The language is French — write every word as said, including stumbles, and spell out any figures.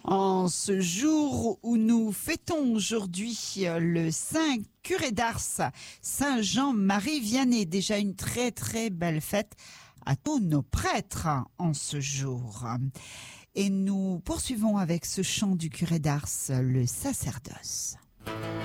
En ce jour où nous fêtons aujourd'hui le Saint Curé d'Ars, Saint Jean-Marie Vianney, déjà une très très belle fête à tous nos prêtres en ce jour. Et nous poursuivons avec ce chant du Curé d'Ars, le sacerdoce.